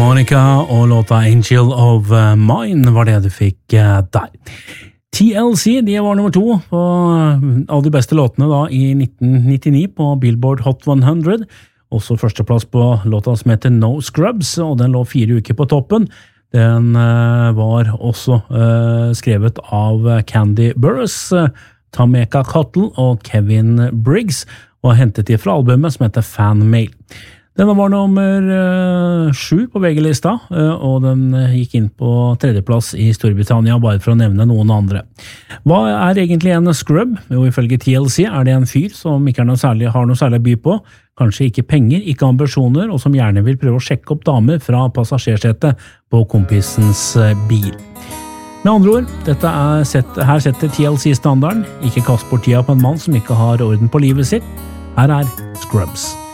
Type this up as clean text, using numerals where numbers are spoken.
Monica og låta Angel of Mine var det du fikk der. TLC, de var nummer 2 på av de beste låtene da i 1999 på Billboard Hot 100. Også førsteplass på låta som heter No Scrubs, og den lå 4 uker på toppen. Den var også skrevet av Candy Burruss, Tameka Cottle og Kevin Briggs, og hentet de fra albumet som heter Fan Mail. Denne var nummer 7 på VG-lista, og den gikk inn på 3. plass i Storbritannia, bare for å nevne noen andre. Hva er egentlig en scrub? Jo, ifølge TLC er det en fyr som ikke har noe særlig å by på, kanskje ikke penger, ikke ambisjoner, og som gjerne vil prøve å sjekke opp damer fra passasjersetet på kompisens bil. Med andre ord, her setter TLC standarden, ikke kast bort tida på en mann som ikke har orden på livet sitt. Her er Scrubs.